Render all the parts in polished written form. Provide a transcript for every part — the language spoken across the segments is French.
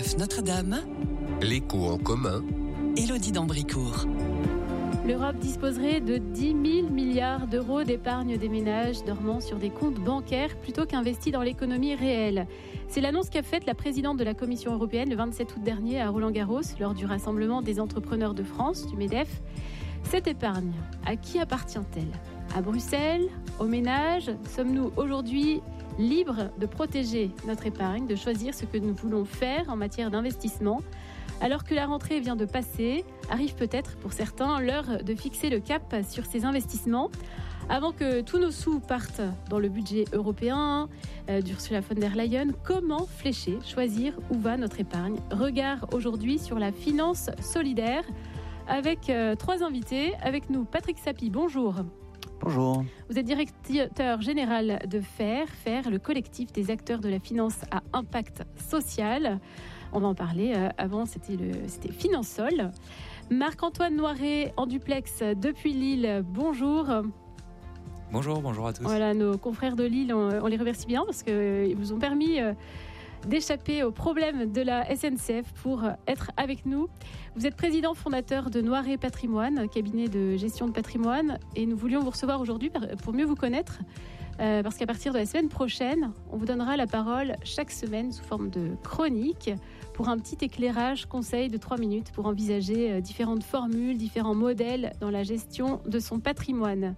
SNCF Notre-Dame, L'écho en commun, Élodie d'Ambricourt. L'Europe disposerait de 10 000 milliards d'euros d'épargne des ménages dormant sur des comptes bancaires plutôt qu'investis dans l'économie réelle. C'est l'annonce qu'a faite la présidente de la Commission européenne le 27 août dernier à Roland-Garros lors du rassemblement des entrepreneurs de France, du MEDEF. Cette épargne, à qui appartient-elle ? À Bruxelles ? Aux ménages ? Sommes-nous aujourd'hui libres de protéger notre épargne, de choisir ce que nous voulons faire en matière d'investissement ? Alors que la rentrée vient de passer, arrive peut-être pour certains l'heure de fixer le cap sur ces investissements. Avant que tous nos sous partent dans le budget européen d'Ursula von der Leyen, comment flécher, choisir où va notre épargne ? Regard aujourd'hui sur la finance solidaire avec trois invités. Avec nous, Patrick Sapie, bonjour. Bonjour. Vous êtes directeur général de FAIRE, le collectif des acteurs de la finance à impact social. On va en parler. Avant, c'était Finansol. Marc-Antoine Noiret en duplex depuis Lille. Bonjour. Bonjour à tous. Voilà, nos confrères de Lille, on les remercie bien parce qu'ils vous ont permis d'échapper aux problèmes de la SNCF pour être avec nous. Vous êtes président fondateur de Noiret Patrimoine, cabinet de gestion de patrimoine, et nous voulions vous recevoir aujourd'hui pour mieux vous connaître. Parce qu'à partir de la semaine prochaine, on vous donnera la parole chaque semaine sous forme de chronique pour un petit éclairage, conseil de 3 minutes pour envisager différentes formules, différents modèles dans la gestion de son patrimoine.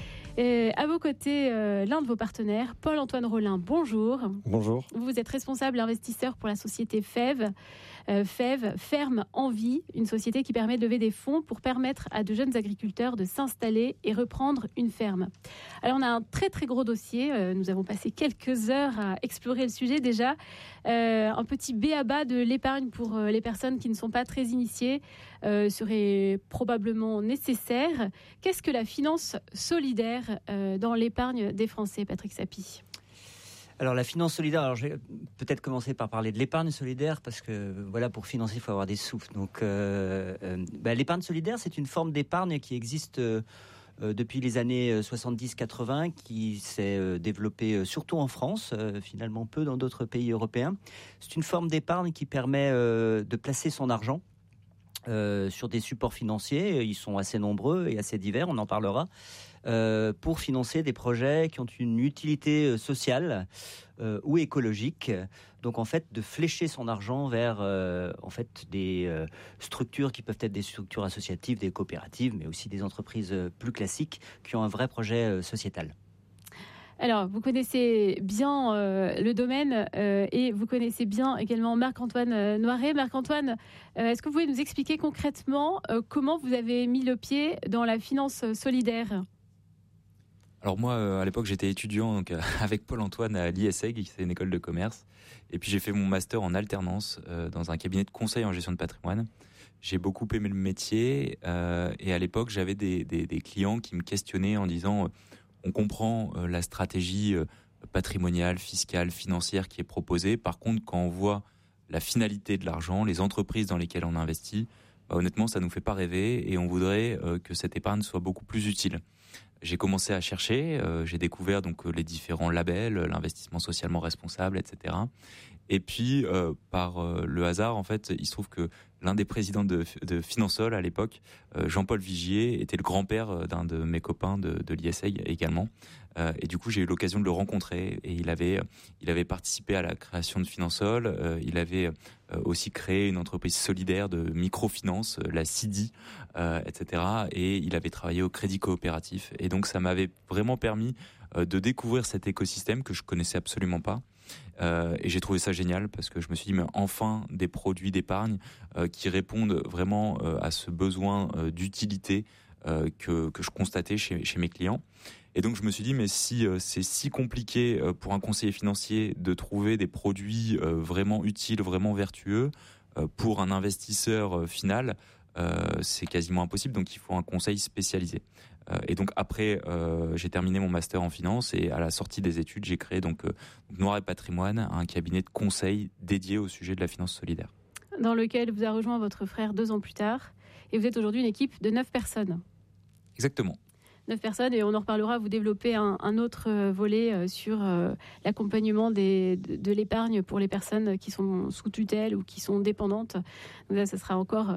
À vos côtés, l'un de vos partenaires, Paul-Antoine Rollin, bonjour. Bonjour. Vous êtes responsable investisseur pour la société FEV. FEV, Ferme en Vie, une société qui permet de lever des fonds pour permettre à de jeunes agriculteurs de s'installer et reprendre une ferme. Alors on a un très très gros dossier, nous avons passé quelques heures à explorer le sujet déjà. Un petit b.a.-ba de l'épargne pour les personnes qui ne sont pas très initiées serait probablement nécessaire. Qu'est-ce que la finance solidaire dans l'épargne des Français, Patrick Sapie ? Alors la finance solidaire, je vais peut-être commencer par parler de l'épargne solidaire parce que voilà, pour financer, il faut avoir des sous. Donc l'épargne solidaire, c'est une forme d'épargne qui existe depuis les années 70-80, qui s'est développée surtout en France, finalement peu dans d'autres pays européens. C'est une forme d'épargne qui permet de placer son argent sur des supports financiers. Ils sont assez nombreux et assez divers, on en parlera, pour financer des projets qui ont une utilité sociale ou écologique. Donc en fait, de flécher son argent vers des structures qui peuvent être des structures associatives, des coopératives, mais aussi des entreprises plus classiques qui ont un vrai projet sociétal. Alors, vous connaissez bien le domaine et vous connaissez bien également Marc-Antoine Noiret. Marc-Antoine, est-ce que vous pouvez nous expliquer concrètement comment vous avez mis le pied dans la finance solidaire ? Alors moi, à l'époque, j'étais étudiant donc, avec Paul-Antoine à l'ISEG, qui c'est une école de commerce. Et puis j'ai fait mon master en alternance dans un cabinet de conseil en gestion de patrimoine. J'ai beaucoup aimé le métier et à l'époque, j'avais des clients qui me questionnaient en disant... On comprend la stratégie patrimoniale, fiscale, financière qui est proposée. Par contre, quand on voit la finalité de l'argent, les entreprises dans lesquelles on investit, honnêtement, ça nous fait pas rêver et on voudrait que cette épargne soit beaucoup plus utile. J'ai commencé à chercher, j'ai découvert donc les différents labels, l'investissement socialement responsable, etc. Et puis, par le hasard, en fait, il se trouve que l'un des présidents de Finansol à l'époque, Jean-Paul Vigier, était le grand-père d'un de mes copains de l'ISEG également. Et du coup, j'ai eu l'occasion de le rencontrer. Et il avait participé à la création de Finansol. Il avait aussi créé une entreprise solidaire de microfinance, la CIDI, etc. Et il avait travaillé au Crédit Coopératif. Et donc, ça m'avait vraiment permis de découvrir cet écosystème que je connaissais absolument pas. Et j'ai trouvé ça génial parce que je me suis dit mais enfin des produits d'épargne qui répondent vraiment à ce besoin d'utilité que je constatais chez mes clients. Et donc je me suis dit mais si c'est si compliqué pour un conseiller financier de trouver des produits vraiment utiles, vraiment vertueux pour un investisseur final, c'est quasiment impossible, donc il faut un conseil spécialisé. Et donc après, j'ai terminé mon master en finance et à la sortie des études, j'ai créé donc Noiret Patrimoine, un cabinet de conseil dédié au sujet de la finance solidaire. Dans lequel vous a rejoint votre frère 2 ans plus tard et vous êtes aujourd'hui une équipe de 9 personnes. Exactement. 9 personnes, et on en reparlera. Vous développez un autre volet sur l'accompagnement de l'épargne pour les personnes qui sont sous tutelle ou qui sont dépendantes. Donc là, ça sera encore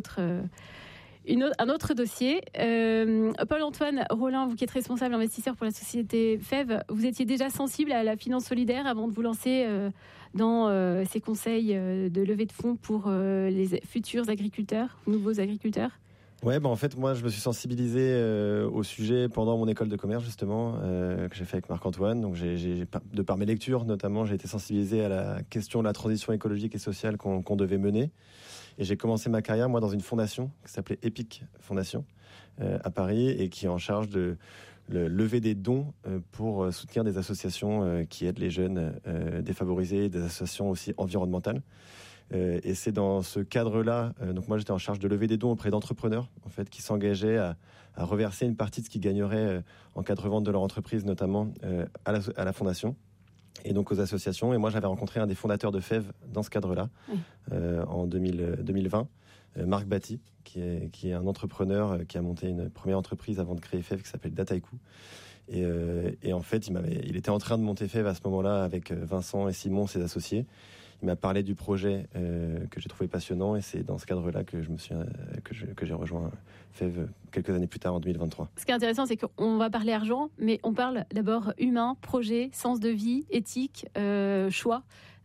un autre dossier. Paul-Antoine Rolin, vous qui êtes responsable investisseur pour la société FEV, vous étiez déjà sensible à la finance solidaire avant de vous lancer dans ces conseils de levée de fonds pour les futurs agriculteurs, nouveaux agriculteurs? Ouais, en fait, moi, je me suis sensibilisé au sujet pendant mon école de commerce, justement, que j'ai fait avec Marc-Antoine. Donc, de par mes lectures, notamment, j'ai été sensibilisé à la question de la transition écologique et sociale qu'on devait mener. Et j'ai commencé ma carrière, moi, dans une fondation qui s'appelait EPIC Fondation à Paris et qui est en charge de lever des dons pour soutenir des associations qui aident les jeunes défavorisés, des associations aussi environnementales. Et c'est dans ce cadre-là, donc moi j'étais en charge de lever des dons auprès d'entrepreneurs en fait, qui s'engageaient à reverser une partie de ce qu'ils gagneraient en cas de revente de leur entreprise, notamment à la fondation. Et donc aux associations. Et moi, j'avais rencontré un des fondateurs de FEV dans ce cadre-là, en 2020, Marc Batty, qui est un entrepreneur qui a monté une première entreprise avant de créer FEV qui s'appelle Dataiku. Et en fait, il était en train de monter FEV à ce moment-là avec Vincent et Simon, ses associés. Il m'a parlé du projet que j'ai trouvé passionnant et c'est dans ce cadre-là que j'ai rejoint FEV quelques années plus tard en 2023. Ce qui est intéressant, c'est qu'on va parler argent, mais on parle d'abord humain, projet, sens de vie, éthique, choix.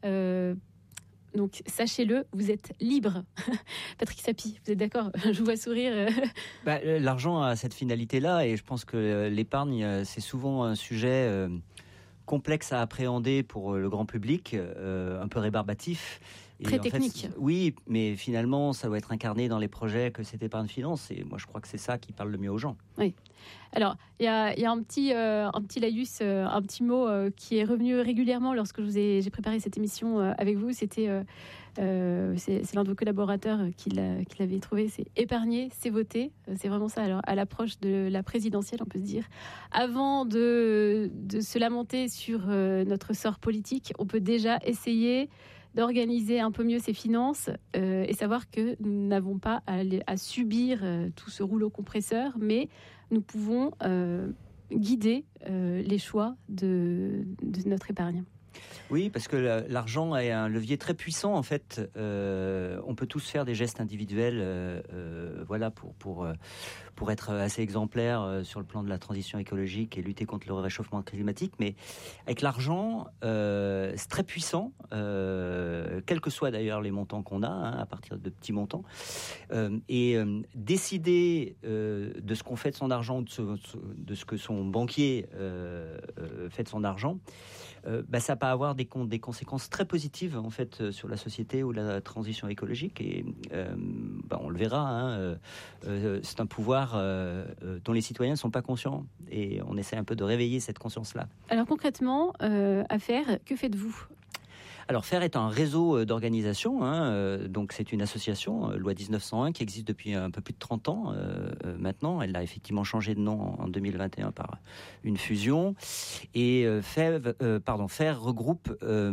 Donc sachez-le, vous êtes libre. Patrick Sapie, vous êtes d'accord? Je vous vois sourire. L'argent a cette finalité-là et je pense que l'épargne, c'est souvent un sujet complexe à appréhender pour le grand public, un peu rébarbatif. Et très technique. Oui, mais finalement, ça doit être incarné dans les projets que cette épargne finance. Et moi, je crois que c'est ça qui parle le mieux aux gens. Oui. Alors, il y a un petit laïus, un petit mot qui est revenu régulièrement lorsque j'ai préparé cette émission avec vous. C'était, c'est l'un de vos collaborateurs qui l'avait trouvé. C'est épargner, c'est voter. C'est vraiment ça. Alors, à l'approche de la présidentielle, on peut se dire, avant de se lamenter sur notre sort politique, on peut déjà essayer d'organiser un peu mieux ses finances et savoir que nous n'avons pas à subir tout ce rouleau compresseur, mais nous pouvons guider les choix de notre épargne. Oui, parce que l'argent est un levier très puissant en fait. On peut tous faire des gestes individuels, voilà, pour être assez exemplaires sur le plan de la transition écologique et lutter contre le réchauffement climatique. Mais avec l'argent, c'est très puissant, quels que soient d'ailleurs les montants qu'on a, à partir de petits montants. Et décider de ce qu'on fait de son argent, de ce que son banquier fait de son argent, ça peut avoir des conséquences très positives en fait sur la société ou la transition écologique et on le verra. C'est un pouvoir dont les citoyens ne sont pas conscients et on essaie un peu de réveiller cette conscience-là. Alors concrètement, à faire, que faites-vous ? Alors FAIR est un réseau d'organisations, donc c'est une association, loi 1901, qui existe depuis un peu plus de 30 ans maintenant. Elle a effectivement changé de nom en 2021 par une fusion. Et FAIR regroupe...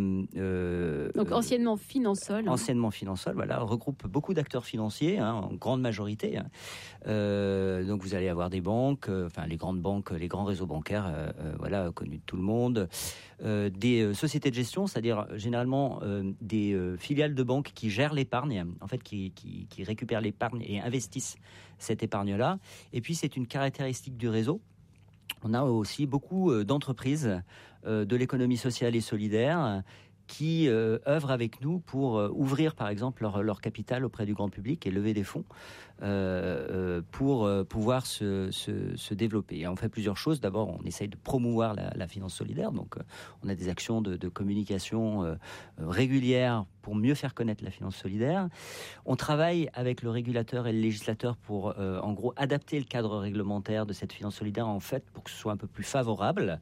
donc anciennement Finansol. Anciennement Finansol, voilà, regroupe beaucoup d'acteurs financiers, en grande majorité. Donc vous allez avoir des banques, les grandes banques, les grands réseaux bancaires, connus de tout le monde. Des sociétés de gestion, c'est-à-dire généralement des filiales de banques qui gèrent l'épargne, en fait qui récupèrent l'épargne et investissent cette épargne-là. Et puis c'est une caractéristique du réseau. On a aussi beaucoup d'entreprises de l'économie sociale et solidaire qui œuvrent avec nous pour ouvrir par exemple leur capital auprès du grand public et lever des fonds pour pouvoir se développer. Et on fait plusieurs choses. D'abord, on essaye de promouvoir la finance solidaire. Donc, on a des actions de communication régulières pour mieux faire connaître la finance solidaire. On travaille avec le régulateur et le législateur pour, en gros, adapter le cadre réglementaire de cette finance solidaire, en fait, pour que ce soit un peu plus favorable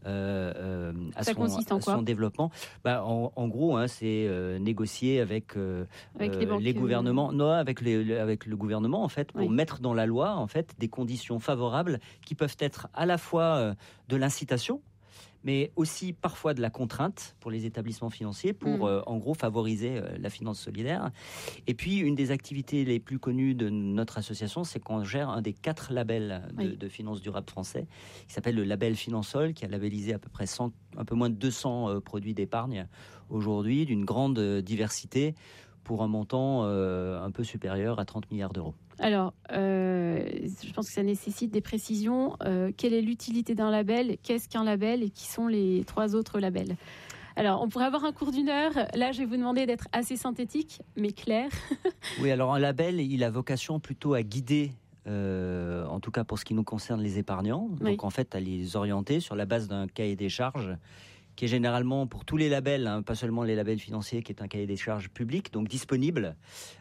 à son développement. En gros, c'est négocier avec les gouvernements, avec le gouvernement en fait, pour mettre dans la loi en fait des conditions favorables qui peuvent être à la fois de l'incitation, mais aussi parfois de la contrainte pour les établissements financiers pour, en gros, favoriser la finance solidaire. Et puis, une des activités les plus connues de notre association, c'est qu'on gère un des 4 labels de finance durable français, qui s'appelle le label Finansol, qui a labellisé à peu près un peu moins de 200 produits d'épargne aujourd'hui, d'une grande diversité, pour un montant un peu supérieur à 30 milliards d'euros. Alors, je pense que ça nécessite des précisions. Quelle est l'utilité d'un label ? Qu'est-ce qu'un label ? Et qui sont les 3 autres labels ? Alors, on pourrait avoir un cours d'1 heure. Là, je vais vous demander d'être assez synthétique, mais clair. Oui, alors un label, il a vocation plutôt à guider, en tout cas pour ce qui nous concerne, les épargnants. Donc, en fait, à les orienter sur la base d'un cahier des charges qui est généralement pour tous les labels, pas seulement les labels financiers, qui est un cahier des charges public, donc disponible,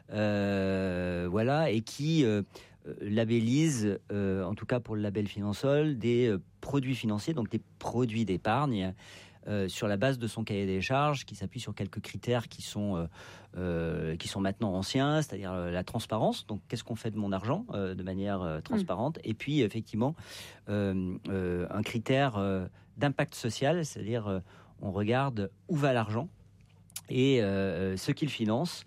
et qui labellise, en tout cas pour le label Finansol, des produits financiers, donc des produits d'épargne, sur la base de son cahier des charges, qui s'appuie sur quelques critères qui sont maintenant anciens, c'est-à-dire la transparence. Donc, qu'est-ce qu'on fait de mon argent de manière transparente ? Et puis, effectivement, un critère d'impact social, c'est-à-dire on regarde où va l'argent et ce qu'il finance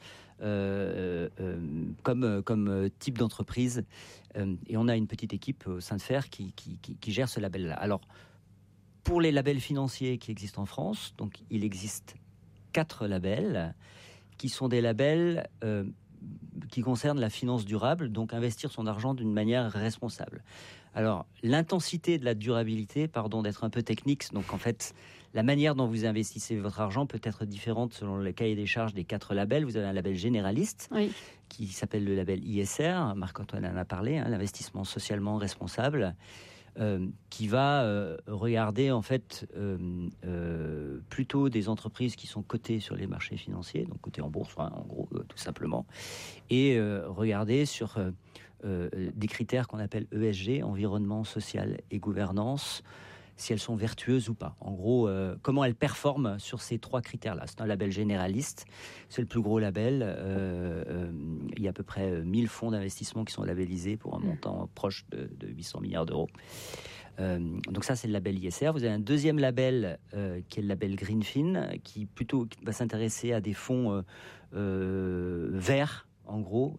comme type d'entreprise. Et on a une petite équipe au sein de FAIR qui gère ce label-là. Alors, pour les labels financiers qui existent en France, donc il existe 4 labels qui sont des labels qui concernent la finance durable, donc investir son argent d'une manière responsable. Alors, l'intensité de la durabilité, pardon d'être un peu technique, donc en fait, la manière dont vous investissez votre argent peut être différente selon le cahier des charges des 4 labels. Vous avez un label généraliste qui s'appelle le label ISR, Marc-Antoine en a parlé, l'investissement socialement responsable, qui va regarder en fait plutôt des entreprises qui sont cotées sur les marchés financiers, donc cotées en bourse, en gros, tout simplement, et regarder sur des critères qu'on appelle ESG, environnement, social et gouvernance, si elles sont vertueuses ou pas. En gros, comment elles performent sur ces 3 critères-là. C'est un label généraliste, c'est le plus gros label. Il y a à peu près 1000 fonds d'investissement qui sont labellisés pour un montant proche de 800 milliards d'euros. Donc ça, c'est le label ISR. Vous avez un deuxième label qui est le label Greenfin, qui plutôt va s'intéresser à des fonds verts, en gros,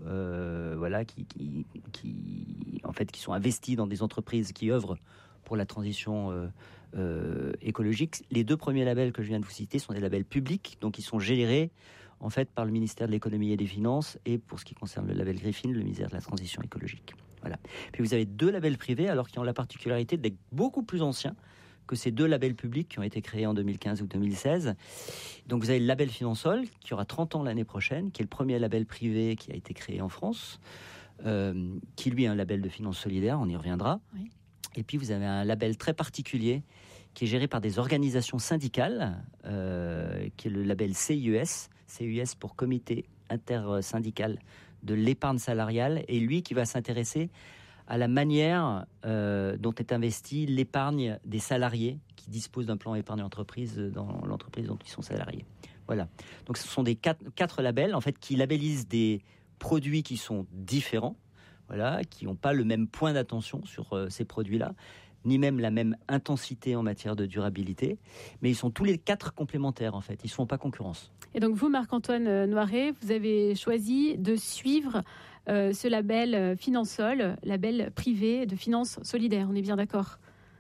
qui sont investis dans des entreprises qui œuvrent pour la transition écologique. Les 2 premiers labels que je viens de vous citer sont des labels publics, donc ils sont gérés en fait par le ministère de l'économie et des finances, et pour ce qui concerne le label Greenfin, le ministère de la transition écologique. Voilà. Puis vous avez 2 labels privés, alors qui ont la particularité d'être beaucoup plus anciens que ces 2 labels publics qui ont été créés en 2015 ou 2016. Donc vous avez le label Finansol, qui aura 30 ans l'année prochaine, qui est le premier label privé qui a été créé en France, qui lui est un label de finance solidaire, on y reviendra. Oui. Et puis vous avez un label très particulier qui est géré par des organisations syndicales, qui est le label CIES pour Comité intersyndical de l'épargne salariale, et lui qui va s'intéresser à la manière dont est investie l'épargne des salariés qui disposent d'un plan épargne entreprise dans l'entreprise dont ils sont salariés. Voilà. Donc ce sont des 4 labels en fait qui labellisent des produits qui sont différents, qui n'ont pas le même point d'attention sur ces produits-là, ni même la même intensité en matière de durabilité, mais ils sont tous les 4 complémentaires en fait, ils ne se font pas concurrence. Et donc vous, Marc-Antoine Noiret, vous avez choisi de suivre ce label Finansol, label privé de finance solidaire, on est bien d'accord ?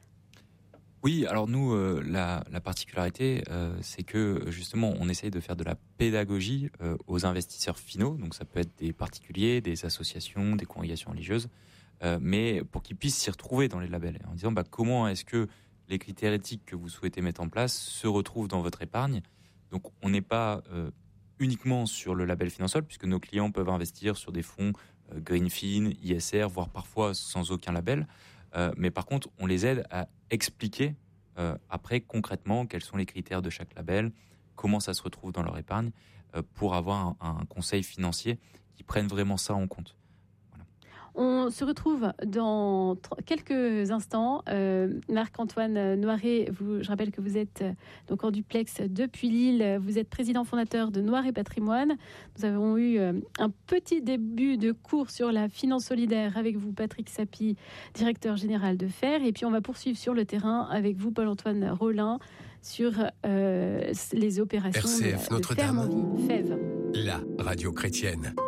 Oui, alors nous, la particularité, c'est que justement, on essaye de faire de la pédagogie aux investisseurs finaux. Donc ça peut être des particuliers, des associations, des congrégations religieuses, mais pour qu'ils puissent s'y retrouver dans les labels, en disant comment est-ce que les critères éthiques que vous souhaitez mettre en place se retrouvent dans votre épargne. Donc on n'est pas uniquement sur le label Finansol, puisque nos clients peuvent investir sur des fonds Greenfin, ISR, voire parfois sans aucun label. Mais par contre, on les aide à expliquer après concrètement quels sont les critères de chaque label, comment ça se retrouve dans leur épargne, pour avoir un conseil financier qui prenne vraiment ça en compte. Voilà. On se retrouve dans quelques instants. Marc-Antoine Noiret, je rappelle que vous êtes donc en duplex depuis Lille. Vous êtes président fondateur de Noiret Patrimoine. Nous avons eu un petit début de cours sur la finance solidaire avec vous, Patrick Sapie, directeur général de FAIRE. Et puis on va poursuivre sur le terrain avec vous, Paul-Antoine Rollin, sur les opérations RCF de Notre-Dame, Ferme en Vie, FEV. la radio chrétienne.